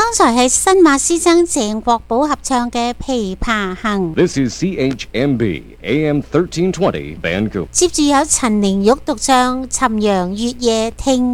剛才係新馬師曾鄭國寶合唱嘅《琵琶行》。 This is CHMB AM 1320 Vancouver。 接住有陳玲玉獨唱《尋陽月夜聽》。